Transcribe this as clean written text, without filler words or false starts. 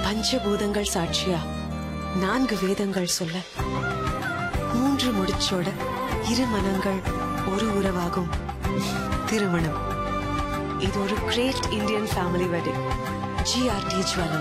பஞ்சபூதங்கள் சாட்சியா 4 வேதங்கள் சொல்ல 3 முடிச்சோட 2 மனங்கள் ஒரு உறவாகும் திருமணம். இது ஒரு great Indian family wedding. GRT Jewelers.